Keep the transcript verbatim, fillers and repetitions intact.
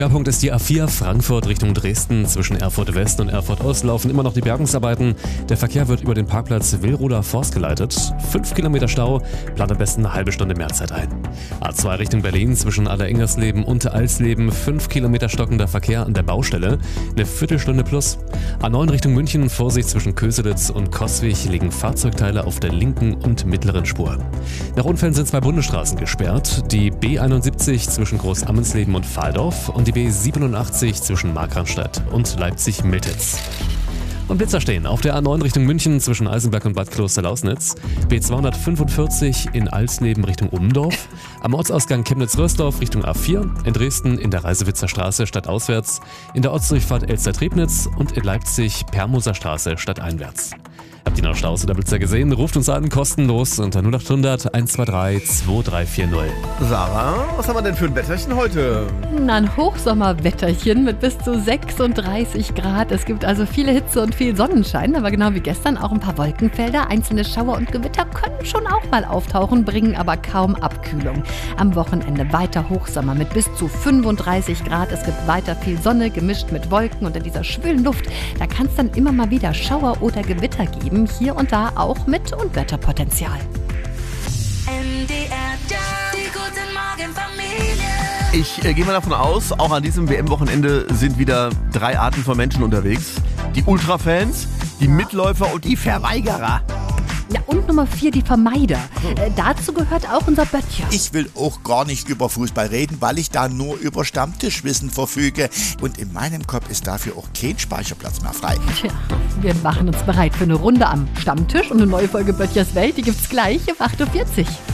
Schwerpunkt ist die A vier Frankfurt Richtung Dresden. Zwischen Erfurt West und Erfurt Ost laufen immer noch die Bergungsarbeiten. Der Verkehr wird über den Parkplatz Willroder Forst geleitet. Fünf Kilometer Stau, plant am besten eine halbe Stunde mehr Zeit ein. A zwei Richtung Berlin zwischen Allerengersleben und Alsleben. Fünf Kilometer stockender Verkehr an der Baustelle. Eine Viertelstunde plus. A neun Richtung München, Vorsicht zwischen Köselitz und Coswig liegen Fahrzeugteile auf der linken und mittleren Spur. Nach Unfällen sind zwei Bundesstraßen gesperrt. Die B einundsiebzig zwischen Großammensleben und Valdorf und die B siebenundachtzig zwischen Markranstädt und Leipzig-Miltitz. Und Blitzer stehen auf der A neun Richtung München zwischen Eisenberg und Bad Kloster-Lausnitz, B zweihundertfünfundvierzig in Alsleben Richtung Umdorf, am Ortsausgang Chemnitz-Rösdorf Richtung A vier, in Dresden in der Reisewitzer Straße stadtauswärts, in der Ortsdurchfahrt Elster-Trebnitz und in Leipzig Permoser Straße stadteinwärts. Habt ihr noch Staus oder Blitzer gesehen? Ruft uns an, kostenlos unter null acht hundert eins zwei drei zwei drei vier null. Sarah, was haben wir denn für ein Wetterchen heute? Na, ein Hochsommerwetterchen mit bis zu sechsunddreißig Grad. Es gibt also viele Hitze und viel Sonnenschein, aber genau wie gestern auch ein paar Wolkenfelder. Einzelne Schauer und Gewitter können schon auch mal auftauchen, bringen aber kaum Abkühlung. Am Wochenende weiter Hochsommer mit bis zu fünfunddreißig Grad. Es gibt weiter viel Sonne, gemischt mit Wolken und in dieser schwülen Luft, da kann es dann immer mal wieder Schauer oder Gewitter geben. Hier und da auch mit Unwetterpotenzial. M D R, die guten Morgen Familie. Ich äh, gehe mal davon aus, auch an diesem W M-Wochenende sind wieder drei Arten von Menschen unterwegs. Die Ultrafans, die Mitläufer und die Verweigerer. Ja, und Nummer vier, die Vermeider. Äh, dazu gehört auch unser Böttcher. Ich will auch gar nicht über Fußball reden, weil ich da nur über Stammtischwissen verfüge. Und in meinem Kopf ist dafür auch kein Speicherplatz mehr frei. Tja, wir machen uns bereit für eine Runde am Stammtisch und eine neue Folge Böttchers Welt, die gibt's gleich auf acht Uhr vierzig.